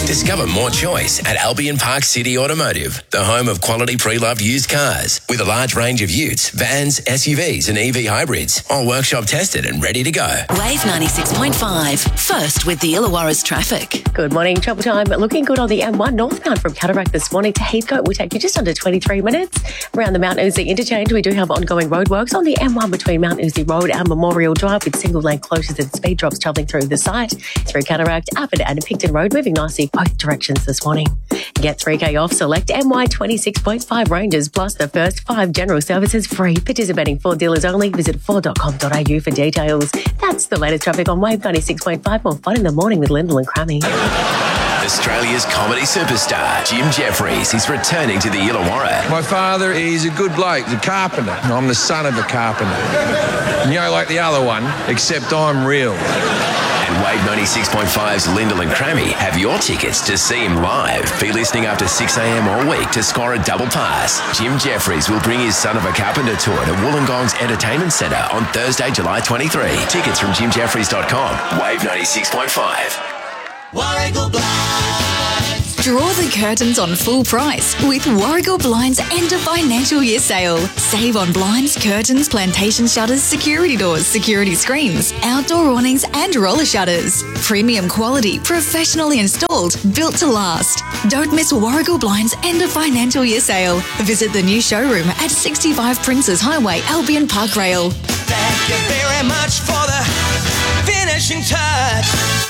Discover more choice at Albion Park City Automotive, the home of quality pre-loved used cars with a large range of utes, vans, SUVs and EV hybrids, all workshop tested and ready to go. Wave 96.5, first with the Illawarra's traffic. Good morning, travel time. Looking good on the M1 northbound from Cataract this morning to Heathcote will take you just under 23 minutes. Around the Mount Uzi interchange, we do have ongoing roadworks on the M1 between Mount Uzi Road and Memorial Drive with single lane closures and speed drops travelling through the site. Through Cataract, Abbott and Picton Road moving nicely both directions this morning. Get 3K off select MY 26.5 ranges plus the first 5 general services free. Participating Ford dealers only. Visit Ford.com.au for details. That's the latest traffic on Wave 96.5. More fun in the morning with Lyndall and Crammy. Australia's comedy superstar, Jim Jeffries, is returning to the Illawarra. My father, he's a good bloke, he's a carpenter. I'm the son of a carpenter. You know, like the other one, except I'm real. And Wave 96.5's Lyndall and Crammy have your tickets to see him live. Be listening after 6 a.m. all week to score a double pass. Jim Jeffries will bring his Son of a Carpenter tour to Wollongong's Entertainment Centre on Thursday, July 23. Tickets from jimjeffries.com. Wave 96.5. Warragul Blinds. Draw the curtains on full price with Warragul Blinds end of financial year sale. Save on blinds, curtains, plantation shutters, security doors, security screens, outdoor awnings and roller shutters. Premium quality, professionally installed, built to last. Don't miss Warragul Blinds end of financial year sale. Visit the new showroom at 65 Princes Highway, Albion Park Rail. Thank you very much for the finishing touch.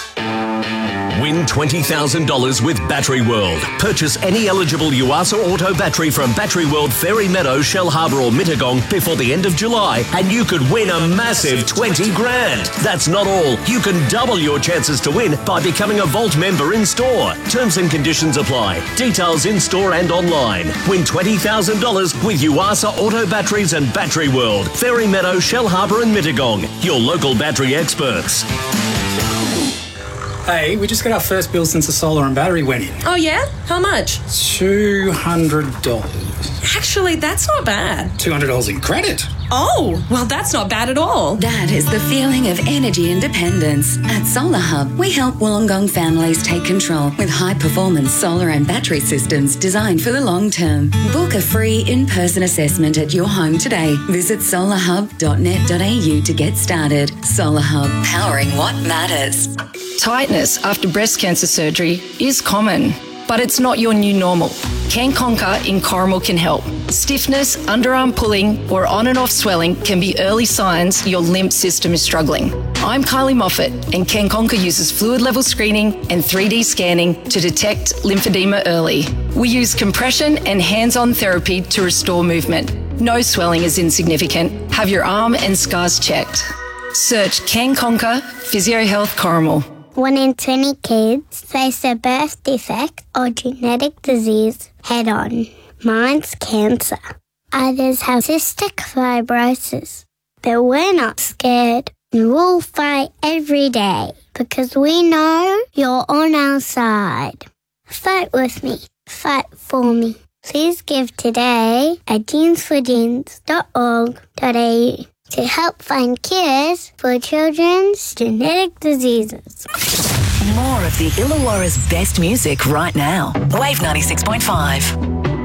Win $20,000 with Battery World. Purchase any eligible Yuasa Auto battery from Battery World, Fairy Meadow, Shell Harbour or Mittagong before the end of July and you could win a massive 20 grand. That's not all. You can double your chances to win by becoming a Vault member in store. Terms and conditions apply. Details in store and online. Win $20,000 with Yuasa Auto batteries and Battery World, Fairy Meadow, Shell Harbour and Mittagong. Your local battery experts. Hey, we just got our first bill since the solar and battery went in. Oh, yeah? How much? $200. Actually, that's not bad. $200 in credit? Oh, well, that's not bad at all. That is the feeling of energy independence. At Solar Hub, we help Wollongong families take control with high-performance solar and battery systems designed for the long term. Book a free in-person assessment at your home today. Visit solarhub.net.au to get started. Solar Hub, powering what matters. Tightness after breast cancer surgery is common, but it's not your new normal. Can Conquer in Corrimal can help. Stiffness, underarm pulling, or on and off swelling can be early signs your lymph system is struggling. I'm Kylie Moffat, and Can Conquer uses fluid level screening and 3D scanning to detect lymphedema early. We use compression and hands-on therapy to restore movement. No swelling is insignificant. Have your arm and scars checked. Search Can Conquer Physio Health Corrimal. 1 in 20 kids face a birth defect or genetic disease head-on. Mine's cancer. Others have cystic fibrosis. But we're not scared. We'll fight every day because we know you're on our side. Fight with me. Fight for me. Please give today at jeansforjeans.org.au to help find cures for children's genetic diseases. More of the Illawarra's best music right now. Wave 96.5.